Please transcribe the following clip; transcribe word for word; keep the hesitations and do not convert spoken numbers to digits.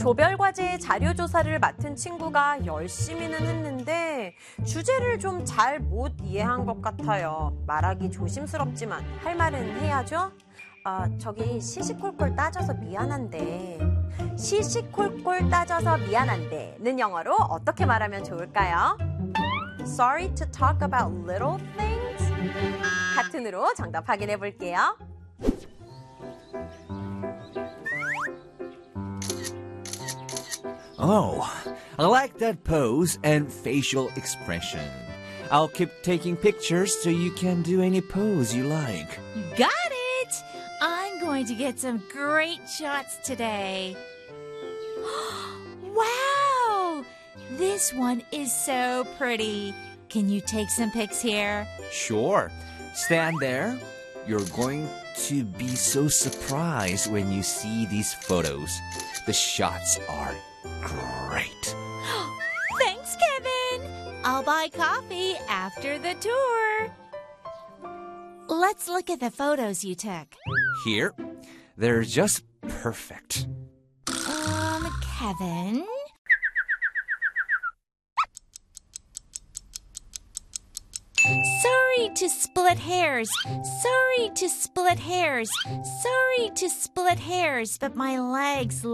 조별과제 자료 조사를 맡은 친구가 열심히는 했는데 주제를 좀 잘 못 이해한 것 같아요. 말하기 조심스럽지만 할 말은 해야죠. 아, 저기 시시콜콜 따져서 미안한데. 시시콜콜 따져서 미안한데는 영어로 어떻게 말하면 좋을까요? Sorry to talk about little things. 같은으로 정답 확인해 볼게요. Oh, I like that pose and facial expression. I'll keep taking pictures so you can do any pose you like. You got it! I'm going to get some great shots today. Wow! This one is so pretty. Can you take some pics here? Sure. Stand there. You're going to be so surprised when you see these photos. The shots are great. Thanks, Kevin. I'll buy coffee after the tour. Let's look at the photos you took. Here, they're just perfect. Um, Kevin? Sorry to split hairs. Sorry to split hairs. Sorry to split hairs, but my legs